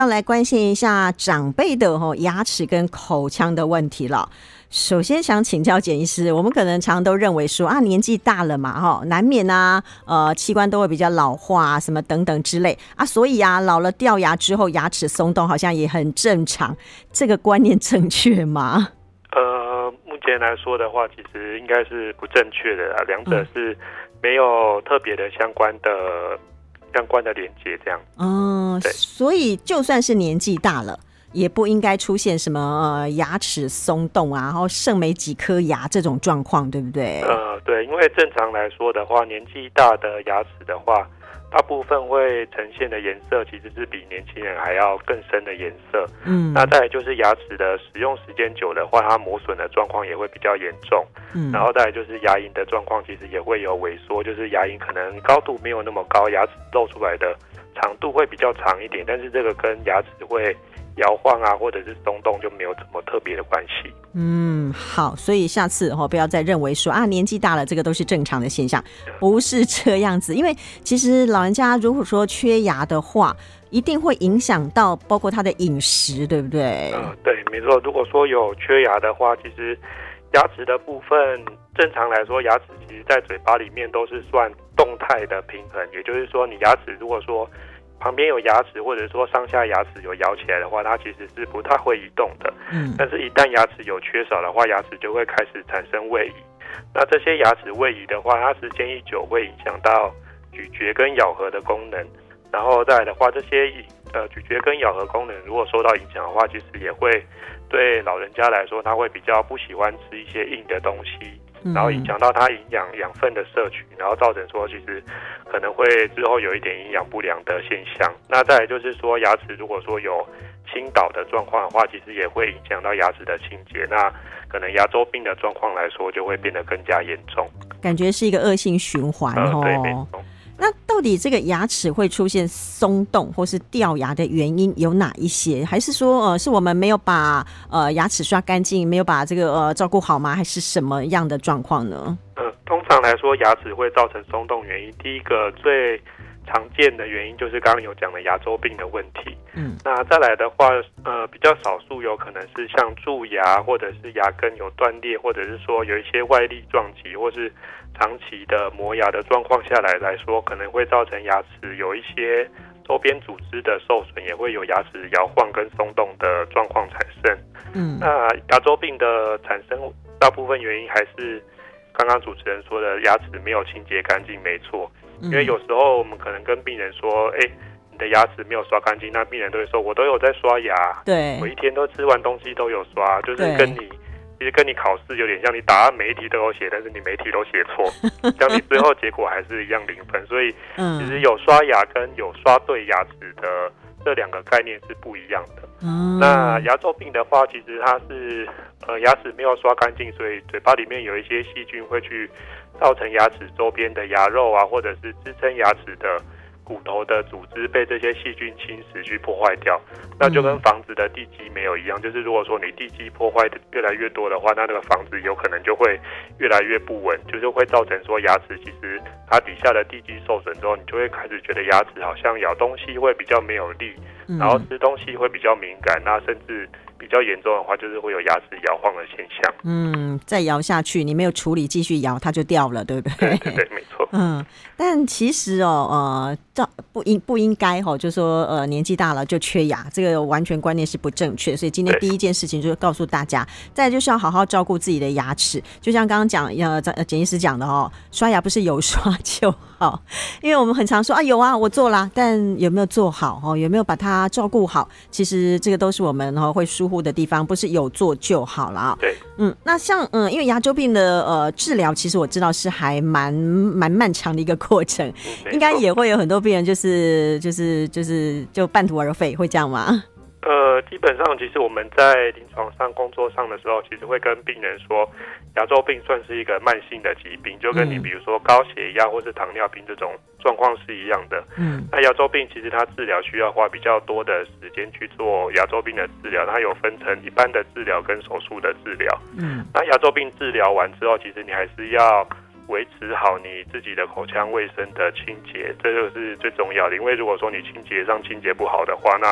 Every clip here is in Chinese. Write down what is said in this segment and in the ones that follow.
要来关心一下长辈的牙齿跟口腔的问题了。首先想请教简医师，我们可能常常都认为说年纪大了嘛，难免器官都会比较老化什么等等之类所以老了掉牙之后牙齿松动好像也很正常，这个观念正确吗？ 目前来说的话，其实应该是不正确的啦，两者是没有特别的相关的连接这样。 所以就算是年纪大了也不应该出现什么牙齿松动然后剩没几颗牙这种状况，对不对？ 对，因为正常来说的话，年纪大的牙齿的话，大部分会呈现的颜色其实是比年轻人还要更深的颜色。那再来就是牙齿的使用时间久的话，它磨损的状况也会比较严重。然后再来就是牙龈的状况其实也会有萎缩，就是牙龈可能高度没有那么高，牙齿露出来的长度会比较长一点，但是这个跟牙齿会摇晃或者是松动就没有什么特别的关系。 好，所以下次不要再认为说年纪大了这个都是正常的现象，不是这样子。因为其实老人家如果说缺牙的话，一定会影响到包括他的饮食，对不对？ 对，没错。如果说有缺牙的话，其实牙齿的部分正常来说，牙齿其实在嘴巴里面都是算动态的平衡，也就是说你牙齿如果说旁边有牙齿或者说上下牙齿有咬起来的话，它其实是不太会移动的。但是一旦牙齿有缺少的话，牙齿就会开始产生位移。那这些牙齿位移的话，它时间一久会影响到咀嚼跟咬合的功能。然后再来的话，这些咀嚼跟咬合功能如果受到影响的话，其实也会对老人家来说，他会比较不喜欢吃一些硬的东西，然后影响到他养分的摄取，然后造成说其实可能会之后有一点营养不良的现象。那再来就是说，牙齿如果说有倾倒的状况的话，其实也会影响到牙齿的清洁，那可能牙周病的状况来说就会变得更加严重，感觉是一个恶性循环对，没错。 那到底这个牙齿会出现松动或是掉牙的原因有哪一些？还是说是我们没有把牙齿刷干净，没有把这个照顾好吗？还是什么样的状况呢？ 通常来说，牙齿会造成松动原因，第一个最常见的原因就是刚刚有讲的牙周病的问题。那再来的话，比较少数有可能是像蛀牙，或者是牙根有断裂，或者是说有一些外力撞击，或是长期的磨牙的状况下来说，可能会造成牙齿有一些周边组织的受损，也会有牙齿摇晃跟松动的状况产生。那牙周病的产生大部分原因还是刚刚主持人说的牙齿没有清洁干净，没错。因为有时候我们可能跟病人说，你的牙齿没有刷干净，那病人都会说，我都有在刷牙， 对， 我一天都吃完东西都有刷，就是其实跟你考试有点像，你答案每一题都有写，但是你每一题都写错，这样你最后结果还是一样0分。所以其实有刷牙跟有刷对牙齿的这两个概念是不一样的。那牙周病的话，其实它是牙齿没有刷干净，所以嘴巴里面有一些细菌会去造成牙齿周边的牙肉或者是支撑牙齿的骨头的组织被这些细菌侵蚀去破坏掉。那就跟房子的地基没有一样，就是如果说你地基破坏的越来越多的话，那个房子有可能就会越来越不稳，就是会造成说牙齿其实它底下的地基受损之后，你就会开始觉得牙齿好像咬东西会比较没有力，然后吃东西会比较敏感，那甚至比较严重的话就是会有牙齿摇晃的现象。 再摇下去你没有处理继续摇它就掉了，对不对？对，没错。 但其实不应该就说年纪大了就缺牙，这个完全观念是不正确。所以今天第一件事情就是告诉大家，再来就是要好好照顾自己的牙齿，就像刚刚讲简医师讲的刷牙不是有刷就好，因为我们很常说有我做啦，但有没有做好有没有把它照顾好，其实这个都是我们会疏忽的地方，不是有做就好了。 对， 那像因为牙周病的治疗，其实我知道是还蛮漫长的一个过程，应该也会有很多病人就半途而废，会这样吗？ 基本上其实我们在临床上工作上的时候，其实会跟病人说，牙周病算是一个慢性的疾病，就跟你比如说高血压或是糖尿病这种状况是一样的。那牙周病其实它治疗需要花比较多的时间去做牙周病的治疗，它有分成一般的治疗跟手术的治疗。那牙周病治疗完之后，其实你还是要维持好你自己的口腔卫生的清洁，这就是最重要的。因为如果说你清洁上清洁不好的话，那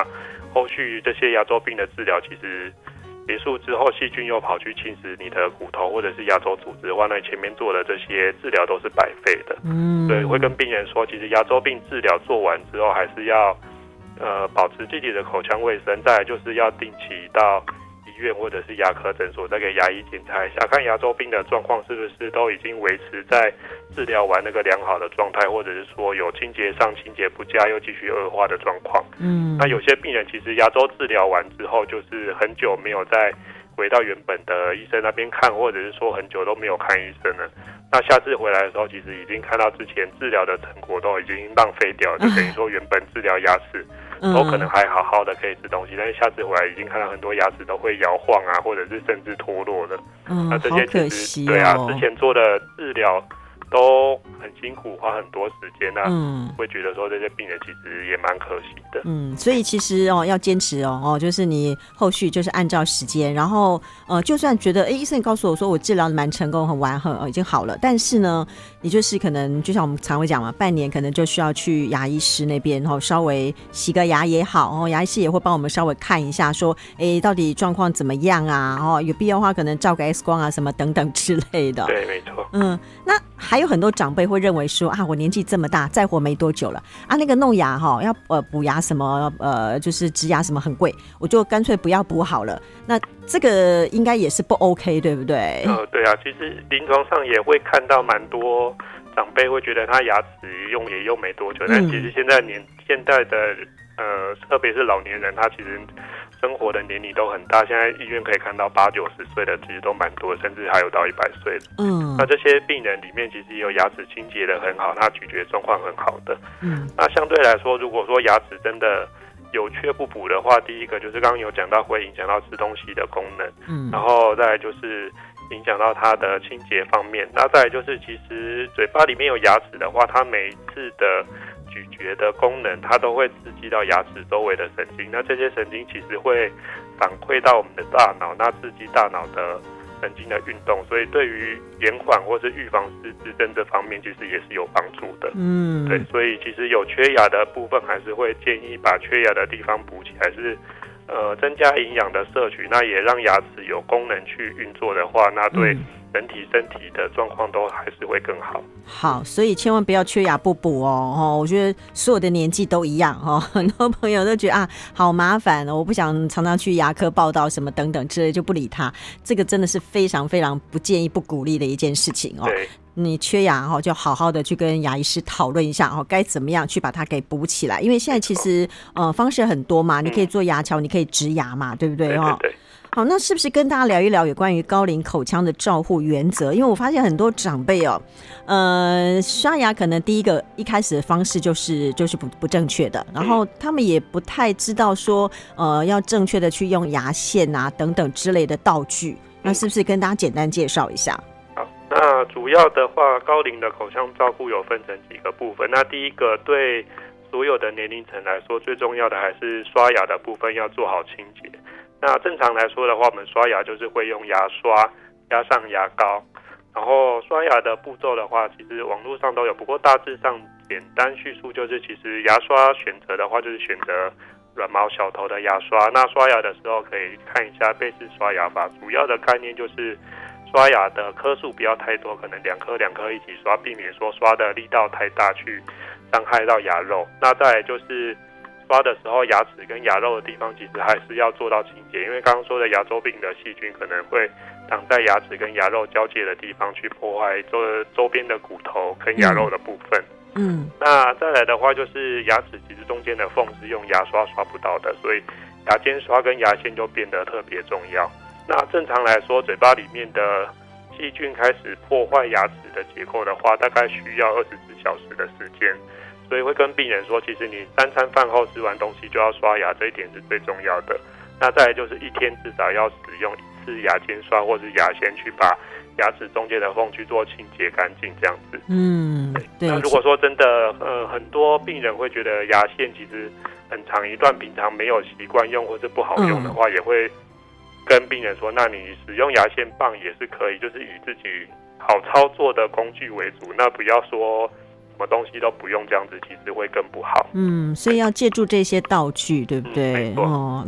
后续这些牙周病的治疗其实结束之后，细菌又跑去侵蚀你的骨头或者是牙周组织的话，那你前面做的这些治疗都是白费的。对，会跟病人说，其实牙周病治疗做完之后，还是要保持自己的口腔卫生，再来就是要定期到医院或者是牙科诊所再给牙医检查一下，看牙周病的状况是不是都已经维持在治疗完那个良好的状态，或者是说有清洁上清洁不佳又继续恶化的状况。那有些病人其实牙周治疗完之后，就是很久没有再回到原本的医生那边看，或者是说很久都没有看医生了。那下次回来的时候，其实已经看到之前治疗的成果都已经浪费掉了，就等于说原本治疗牙齿都可能还好好的可以吃东西，但是下次回来已经看到很多牙齿都会摇晃啊，或者是甚至脱落了。那这些其实对啊，之前做的治疗都很辛苦，花很多时间啊，会觉得说这些病人其实也蛮可惜的。 所以其实要坚持就是你后续就是按照时间，然后就算觉得医生告诉我说我治疗的蛮成功很完很已经好了，但是呢你就是可能就像我们常会讲嘛，半年可能就需要去牙医师那边稍微洗个牙也好，牙医师也会帮我们稍微看一下说到底状况怎么样啊，有必要的话可能照个 X 光啊什么等等之类的。 对，没错。 那还有很多长辈会认为说我年纪这么大再活没多久了那个弄牙要补牙什么就是植牙什么很贵，我就干脆不要补好了。那这个应该也是不 OK 对不对？ 对啊，其实临床上也会看到蛮多长辈会觉得他牙齿用也用没多久，但其实现在的特别是老年人，他其实生活的年龄都很大，现在医院可以看到80-90岁的其实都蛮多，甚至还有到100岁的。那这些病人里面其实也有牙齿清洁的很好，他咀嚼状况很好的。那相对来说，如果说牙齿真的有缺不补的话，第一个就是刚刚有讲到会影响到吃东西的功能，然后再来就是影响到它的清洁方面，那再来就是其实嘴巴里面有牙齿的话，它每一次的咀嚼的功能，它都会刺激到牙齿周围的神经，那这些神经其实会反馈到我们的大脑，那刺激大脑的神经的运动，所以对于延缓或是预防失智症这方面其实也是有帮助的。对，所以其实有缺牙的部分还是会建议把缺牙的地方补起来，是增加营养的摄取，那也让牙齿有功能去运作的话，那对整体身体的状况都还是会更好。 好，所以千万不要缺牙不补我觉得所有的年纪都一样很多朋友都觉得好麻烦我不想常常去牙科报到什么等等之类就不理他，这个真的是非常非常不建议不鼓励的一件事情对， 你缺牙就好好的去跟牙医师讨论一下该怎么样去把它给补起来，因为现在其实方式很多嘛，你可以做牙桥，你可以植牙嘛，对不对？ 对。 好，那是不是跟大家聊一聊有关于高龄口腔的照护原则？因为我发现很多长辈刷牙可能第一开始的方式就是不正确的，然后他们也不太知道说要正确的去用牙线啊等等之类的道具，那是不是跟大家简单介绍一下？ 好，那主要的话，高龄的口腔照顾有分成几个部分。那第一个，对所有的年龄层来说，最重要的还是刷牙的部分要做好清洁。那正常来说的话，我们刷牙就是会用牙刷加上牙膏，然后刷牙的步骤的话，其实网络上都有，不过大致上简单叙述就是，其实牙刷选择的话，就是选择软毛小头的牙刷。那刷牙的时候可以看一下贝氏刷牙法，主要的概念就是刷牙的颗数不要太多，可能两颗一起刷，避免说刷的力道太大去伤害到牙肉。那再来就是刷的时候，牙齿跟牙肉的地方其实还是要做到清洁，因为刚刚说的牙周病的细菌可能会挡在牙齿跟牙肉交界的地方，去破坏周边的骨头跟牙肉的部分。那再来的话，就是牙齿其实中间的缝是用牙刷刷不到的，所以牙间刷跟牙线就变得特别重要。那正常来说，嘴巴里面的细菌开始破坏牙齿的结构的话，大概需要24小时的时间。所以会跟病人说，其实你3餐饭后吃完东西就要刷牙，这一点是最重要的。那再来就是一天至少要使用1次牙间刷或是牙线去把牙齿中间的缝去做清洁干净，这样子。对。那如果说真的很多病人会觉得牙线其实很长一段，平常没有习惯用或是不好用的话，也会跟病人说，那你使用牙线棒也是可以，就是以自己好操作的工具为主，那不要说么东西都不用这样子，其实会更不好。 所以要借助这些道具，对不对？ 没错。